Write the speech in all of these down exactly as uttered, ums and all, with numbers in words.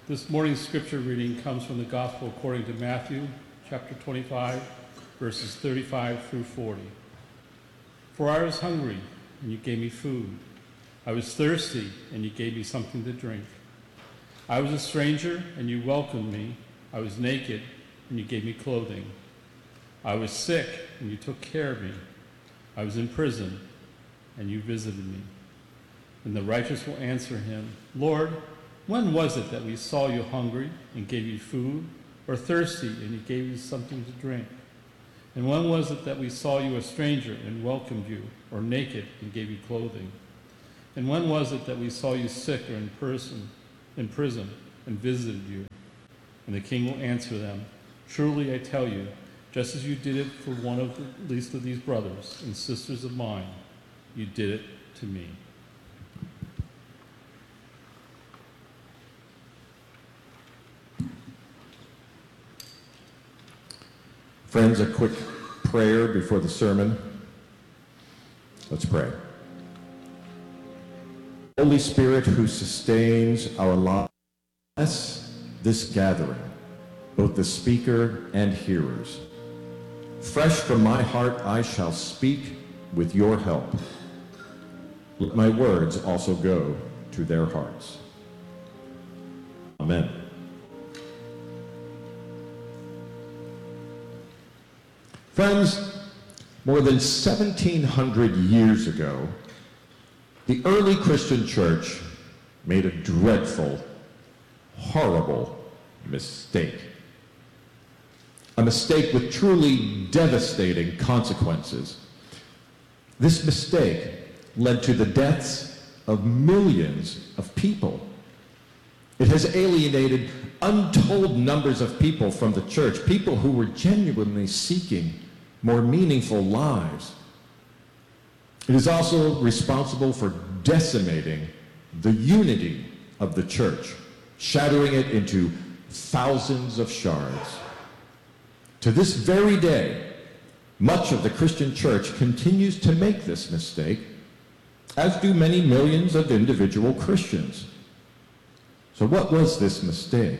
This morning's scripture reading comes from the Gospel according to Matthew, chapter twenty-five, verses thirty-five through forty. For I was hungry, and you gave me food. I was thirsty, and you gave me something to drink. I was a stranger, and you welcomed me. I was naked, and you gave me clothing. I was sick, and you took care of me. I was in prison, and you visited me. And the righteous will answer him, Lord, when was it that we saw you hungry and gave you food, or thirsty and you gave you something to drink? And when was it that we saw you a stranger and welcomed you, or naked and gave you clothing? And when was it that we saw you sick or in person, in prison and visited you? And the king will answer them, truly I tell you, just as you did it for one of the least of these brothers and sisters of mine, you did it to me. Friends, a quick prayer before the sermon. Let's pray. Holy Spirit, who sustains our lives, bless this gathering, both the speaker and hearers. Fresh from my heart, I shall speak with your help. Let my words also go to their hearts. Amen. Friends, more than seventeen hundred years ago, the early Christian church made a dreadful, horrible mistake. A mistake with truly devastating consequences. This mistake led to the deaths of millions of people. It has alienated untold numbers of people from the church, people who were genuinely seeking more meaningful lives. It is also responsible for decimating the unity of the church, shattering it into thousands of shards. To this very day, much of the Christian church continues to make this mistake, as do many millions of individual Christians. So what was this mistake?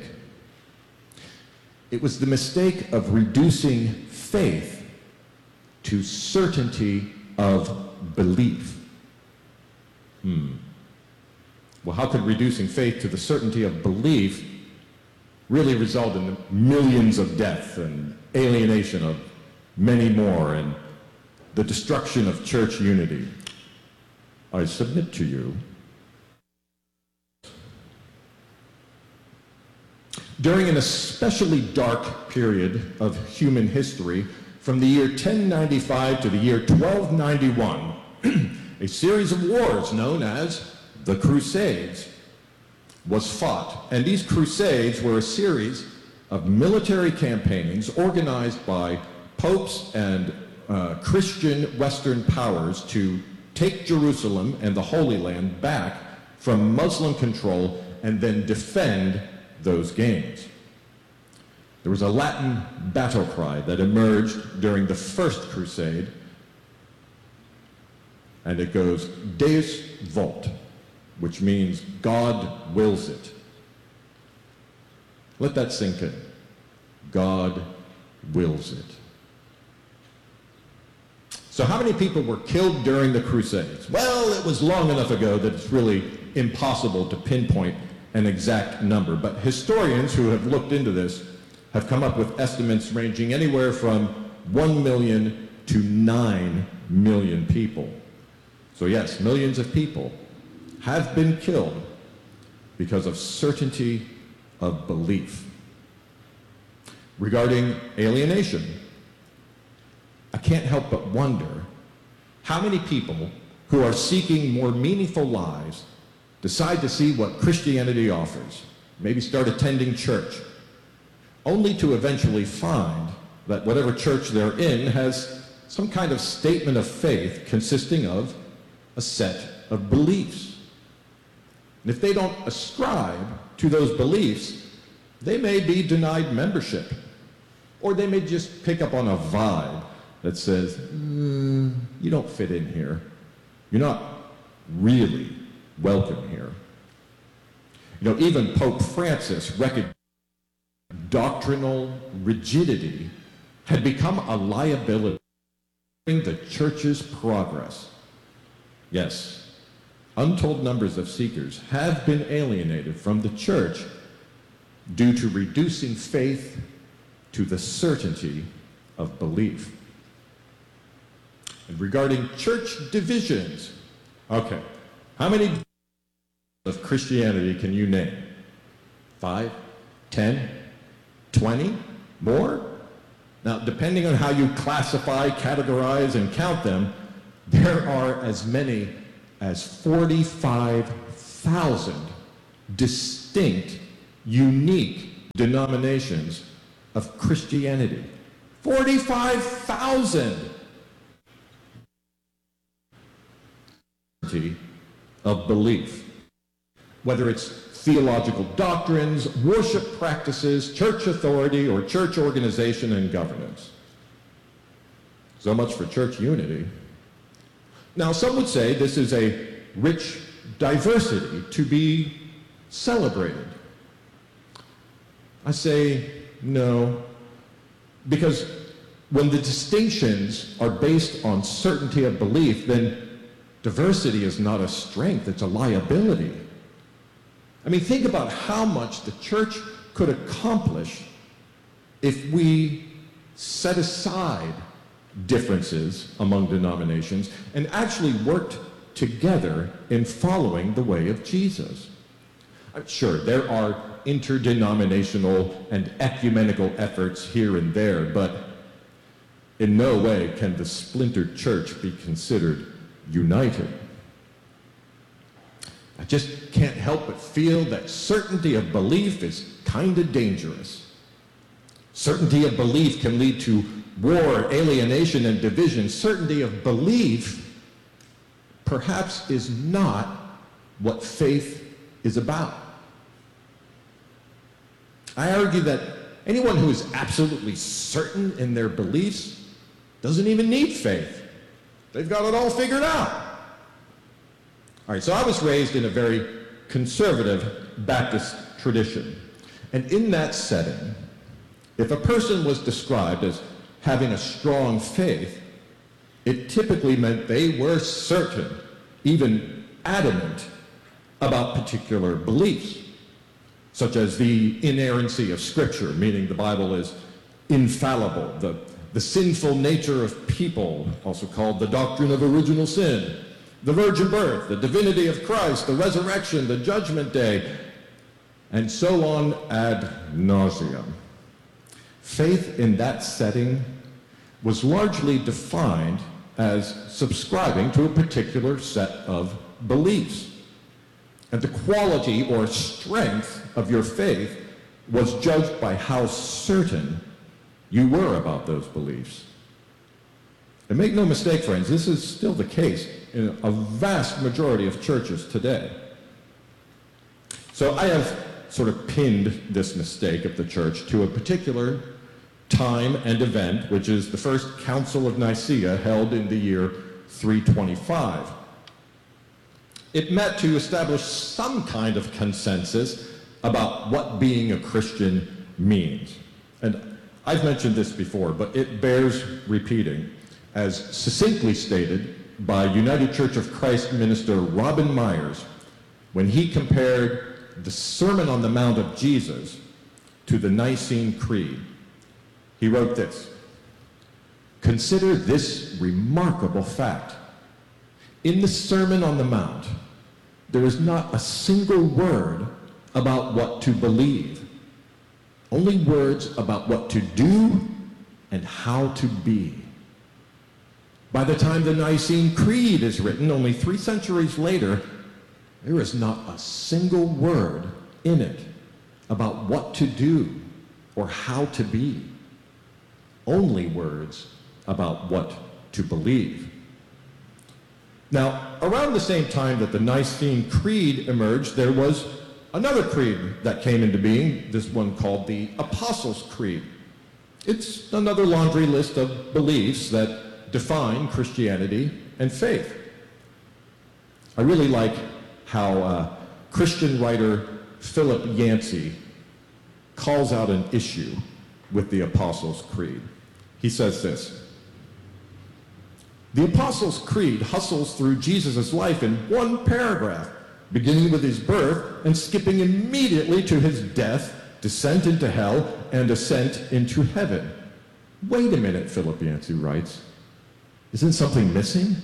It was the mistake of reducing faith to certainty of belief. Hmm. Well, how could reducing faith to the certainty of belief really result in millions of deaths and alienation of many more and the destruction of church unity? I submit to you, during an especially dark period of human history, from the year ten ninety-five to the year twelve ninety-one, a series of wars known as the Crusades was fought. And these crusades were a series of military campaigns organized by popes and uh, Christian Western powers to take Jerusalem and the Holy Land back from Muslim control and then defend those gains. There was a Latin battle cry that emerged during the First Crusade, and it goes, Deus vult, which means God wills it. Let that sink in. God wills it. So how many people were killed during the Crusades? Well, it was long enough ago that it's really impossible to pinpoint an exact number, but historians who have looked into this have come up with estimates ranging anywhere from one million to nine million people. So yes, millions of people have been killed because of certainty of belief. Regarding alienation, I can't help but wonder how many people who are seeking more meaningful lives decide to see what Christianity offers, maybe start attending church, only to eventually find that whatever church they're in has some kind of statement of faith consisting of a set of beliefs. And if they don't ascribe to those beliefs, they may be denied membership, or they may just pick up on a vibe that says, mm, you don't fit in here. You're not really welcome here. You know, even Pope Francis recognized doctrinal rigidity had become a liability in the church's progress. Yes, untold numbers of seekers have been alienated from the church due to reducing faith to the certainty of belief. And regarding church divisions, okay, how many of Christianity can you name? Five? Ten? Twenty? More? Now, depending on how you classify, categorize, and count them, there are as many as forty-five thousand distinct, unique denominations of Christianity. forty-five thousand of belief. Whether it's theological doctrines, worship practices, church authority, or church organization and governance. So much for church unity. Now, some would say this is a rich diversity to be celebrated. I say no, because when the distinctions are based on certainty of belief, then diversity is not a strength, it's a liability. I mean, think about how much the church could accomplish if we set aside differences among denominations and actually worked together in following the way of Jesus. Sure, there are interdenominational and ecumenical efforts here and there, but in no way can the splintered church be considered united. I just can't help but feel that certainty of belief is kind of dangerous. Certainty of belief can lead to war, alienation, and division. Certainty of belief perhaps is not what faith is about. I argue that anyone who is absolutely certain in their beliefs doesn't even need faith. They've got it all figured out. All right, so I was raised in a very conservative Baptist tradition. And in that setting, if a person was described as having a strong faith, it typically meant they were certain, even adamant, about particular beliefs, such as the inerrancy of Scripture, meaning the Bible is infallible, the, the sinful nature of people, also called the doctrine of original sin, the virgin birth, the divinity of Christ, the resurrection, the judgment day, and so on ad nauseum. Faith in that setting was largely defined as subscribing to a particular set of beliefs. And the quality or strength of your faith was judged by how certain you were about those beliefs. And make no mistake, friends, this is still the case in a vast majority of churches today. So I have sort of pinned this mistake of the church to a particular time and event, which is the First Council of Nicaea, held in the year three twenty-five. It met to establish some kind of consensus about what being a Christian means. And I've mentioned this before, but it bears repeating, as succinctly stated by United Church of Christ minister Robin Myers when he compared the Sermon on the Mount of Jesus to the Nicene Creed. He wrote this: "Consider this remarkable fact. In the Sermon on the Mount, there is not a single word about what to believe, only words about what to do and how to be. By the time the Nicene Creed is written, only three centuries later, there is not a single word in it about what to do or how to be, only words about what to believe." Now, around the same time that the Nicene Creed emerged, there was another creed that came into being, this one called the Apostles' Creed. It's another laundry list of beliefs that define Christianity and faith. I really like how uh, Christian writer Philip Yancey calls out an issue with the Apostles' Creed. He says this: the Apostles' Creed hustles through Jesus' life in one paragraph, beginning with his birth and skipping immediately to his death, descent into hell, and ascent into heaven. Wait a minute, Philip Yancey writes. Isn't something missing?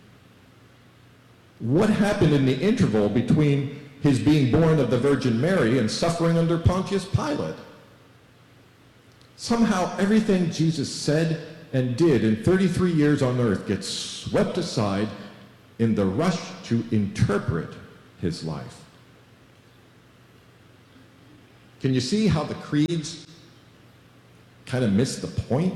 What happened in the interval between his being born of the Virgin Mary and suffering under Pontius Pilate? Somehow everything Jesus said and did in thirty-three years on earth gets swept aside in the rush to interpret his life. Can you see how the creeds kind of miss the point?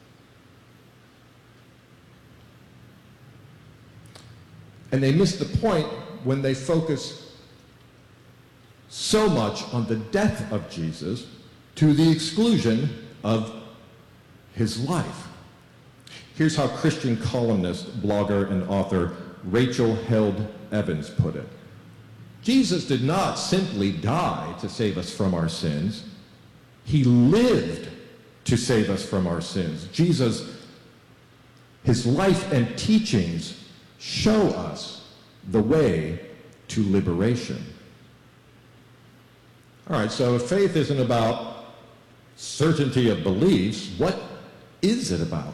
And they miss the point when they focus so much on the death of Jesus to the exclusion of his life. Here's how Christian columnist, blogger, and author Rachel Held Evans put it. Jesus did not simply die to save us from our sins. He lived to save us from our sins. Jesus, his life and teachings show us the way to liberation. All right, so if faith isn't about certainty of beliefs, what is it about?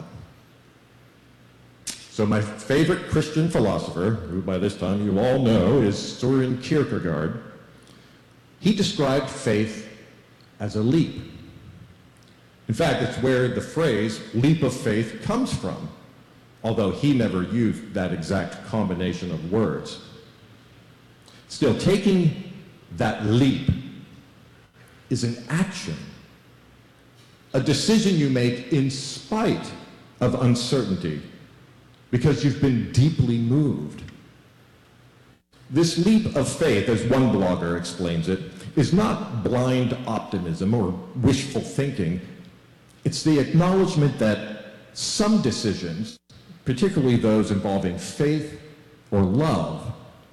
So my favorite Christian philosopher, who by this time you all know is Søren Kierkegaard, he described faith as a leap. In fact, it's where the phrase leap of faith comes from, although he never used that exact combination of words. Still, taking that leap is an action, a decision you make in spite of uncertainty, because you've been deeply moved. This leap of faith, as one blogger explains it, is not blind optimism or wishful thinking. It's the acknowledgement that some decisions, particularly those involving faith or love,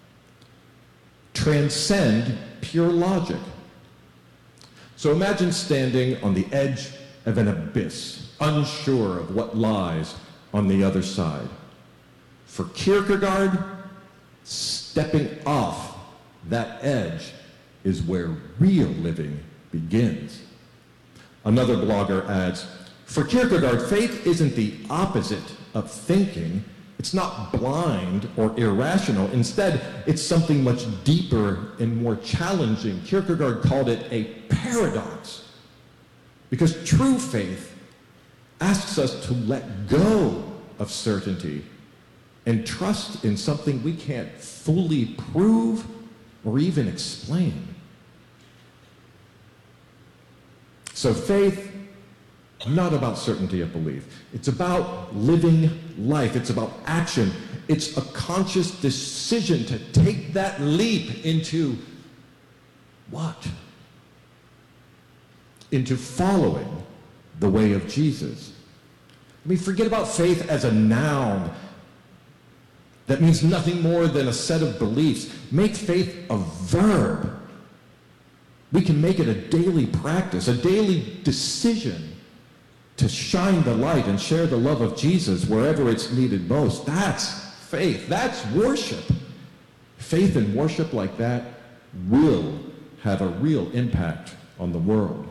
transcend pure logic. So imagine standing on the edge of an abyss, unsure of what lies on the other side. For Kierkegaard, stepping off that edge is where real living begins. Another blogger adds, for Kierkegaard, faith isn't the opposite of thinking. It's not blind or irrational. Instead, it's something much deeper and more challenging. Kierkegaard called it a paradox, because true faith asks us to let go of certainty and trust in something we can't fully prove or even explain. So faith, not about certainty of belief. It's about living life. It's about action. It's a conscious decision to take that leap into what? Into following the way of Jesus. I mean, forget about faith as a noun that means nothing more than a set of beliefs. Make faith a verb. We can make it a daily practice, a daily decision to shine the light and share the love of Jesus wherever it's needed most. That's faith. That's worship. Faith and worship like that will have a real impact on the world.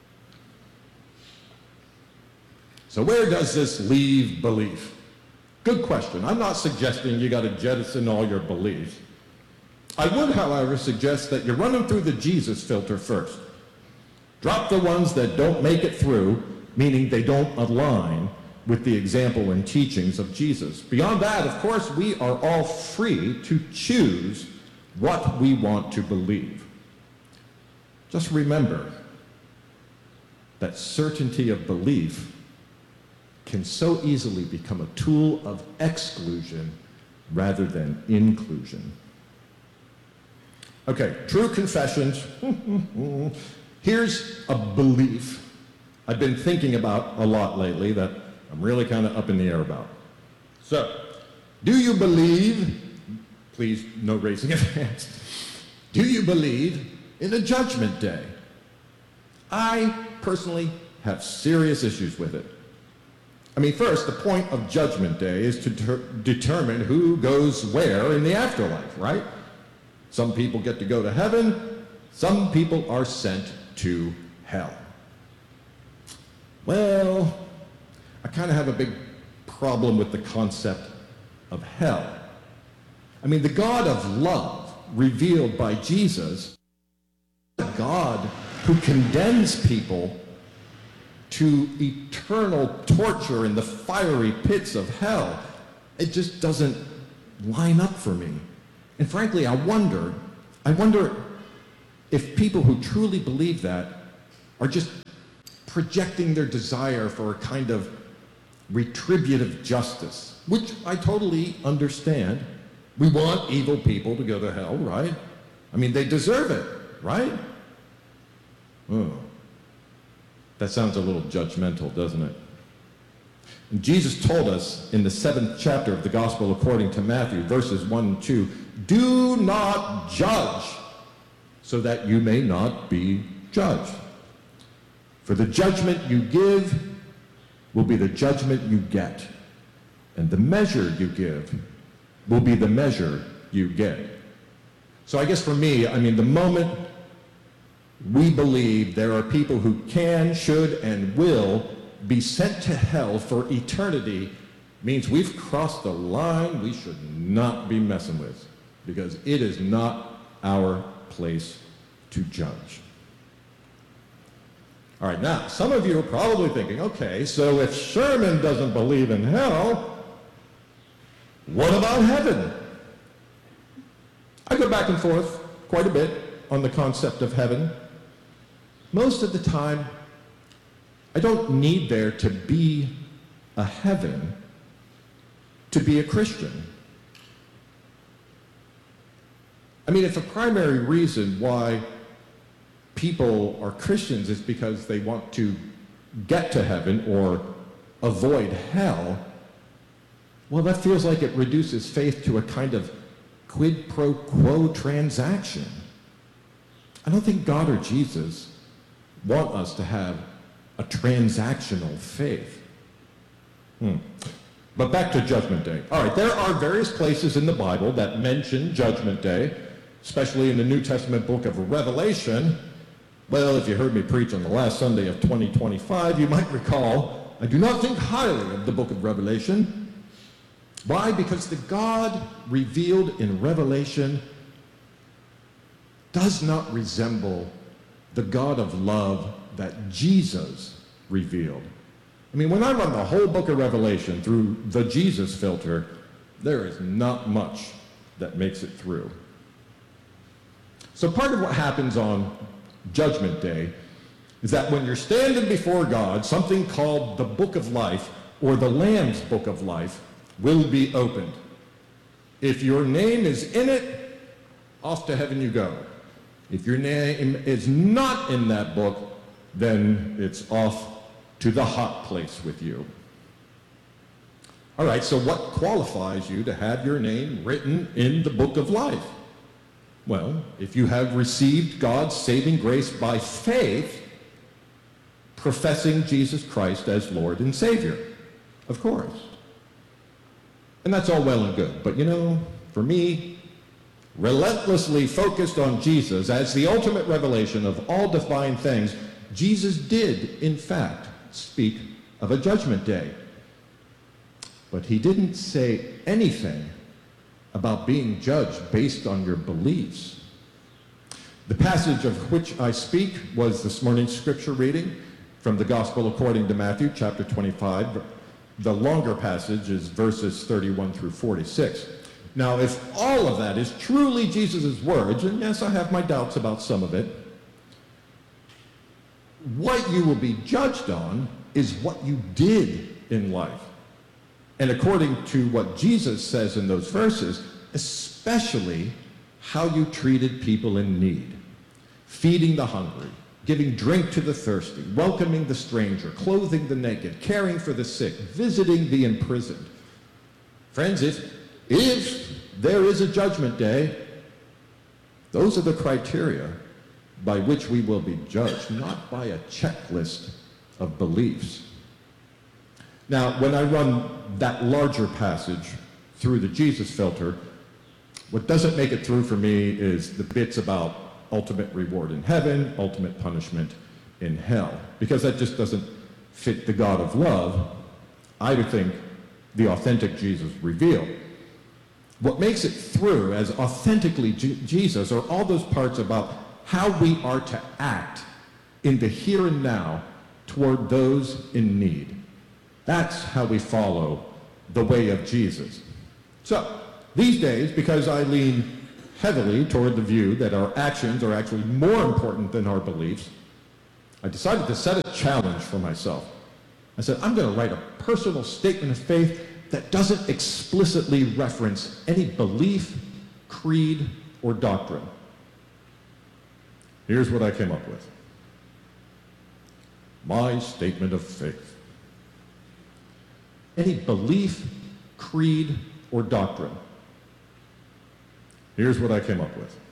So where does this leave belief? Good question. I'm not suggesting you got to jettison all your beliefs. I would, however, suggest that you run them through the Jesus filter first. Drop the ones that don't make it through, meaning they don't align with the example and teachings of Jesus. Beyond that, of course, we are all free to choose what we want to believe. Just remember that certainty of belief can so easily become a tool of exclusion rather than inclusion. Okay, true confessions. Here's a belief I've been thinking about a lot lately that I'm really kind of up in the air about. So, do you believe, please no raising of hands, do you believe in a judgment day. I personally have serious issues with it. I mean, first, the point of Judgment Day is to ter- determine who goes where in the afterlife, right? Some people get to go to heaven, some people are sent to hell. Well, I kind of have a big problem with the concept of hell. I mean, the God of love revealed by Jesus, a God who condemns people to eternal torture in the fiery pits of hell. It just doesn't line up for me. And frankly, I wonder, I wonder if people who truly believe that are just projecting their desire for a kind of retributive justice, which I totally understand. We want evil people to go to hell, right? I mean, they deserve it, right? Oh. That sounds a little judgmental, doesn't it? And Jesus told us in the seventh chapter of the Gospel according to Matthew, verses one and two, do not judge so that you may not be judged. For the judgment you give will be the judgment you get, and the measure you give will be the measure you get. So I guess for me, I mean, the moment we believe there are people who can, should, and will be sent to hell for eternity means we've crossed the line we should not be messing with, because it is not our place to judge. All right, now, some of you are probably thinking, okay, so if Sherman doesn't believe in hell, what about heaven? I go back and forth quite a bit on the concept of heaven. Most of the time, I don't need there to be a heaven to be a Christian. I mean, if a primary reason why people are Christians is because they want to get to heaven or avoid hell, well, that feels like it reduces faith to a kind of quid pro quo transaction. I don't think God or Jesus want us to have a transactional faith. Hmm. But back to Judgment Day. All right, there are various places in the Bible that mention Judgment Day, especially in the New Testament book of Revelation. Well, if you heard me preach on the last Sunday of twenty twenty-five, you might recall I do not think highly of the book of Revelation. Why? Because the God revealed in Revelation does not resemble the God of love that Jesus revealed. I mean, when I run the whole book of Revelation through the Jesus filter, there is not much that makes it through. So part of what happens on Judgment Day is that when you're standing before God, something called the Book of Life or the Lamb's Book of Life will be opened. If your name is in it, off to heaven you go. If your name is not in that book, then it's off to the hot place with you. All right, so what qualifies you to have your name written in the book of life? Well, if you have received God's saving grace by faith, professing Jesus Christ as Lord and Savior, of course. And that's all well and good, but you know, for me, relentlessly focused on Jesus as the ultimate revelation of all divine things, Jesus did, in fact, speak of a judgment day. But he didn't say anything about being judged based on your beliefs. The passage of which I speak was this morning's scripture reading from the Gospel according to Matthew, chapter twenty-five. The longer passage is verses thirty-one through forty-six. Now, if all of that is truly Jesus' words, and yes, I have my doubts about some of it, what you will be judged on is what you did in life. And according to what Jesus says in those verses, especially how you treated people in need, feeding the hungry, giving drink to the thirsty, welcoming the stranger, clothing the naked, caring for the sick, visiting the imprisoned. Friends, if, if there is a judgment day, those are the criteria by which we will be judged, not by a checklist of beliefs. Now, when I run that larger passage through the Jesus filter, what doesn't make it through for me is the bits about ultimate reward in heaven, ultimate punishment in hell, because that just doesn't fit the God of love I would think the authentic Jesus revealed. What makes it through as authentically J- Jesus are all those parts about how we are to act in the here and now toward those in need. That's how we follow the way of Jesus. So, these days, because I lean heavily toward the view that our actions are actually more important than our beliefs, I decided to set a challenge for myself. I said, I'm going to write a personal statement of faith that doesn't explicitly reference any belief, creed, or doctrine. Here's what I came up with. My statement of faith. Any belief, creed, or doctrine. Here's what I came up with.